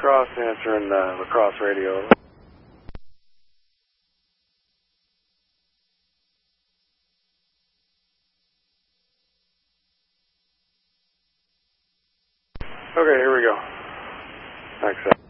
Cross answering La Crosse radio. Okay, here we go. Thanks,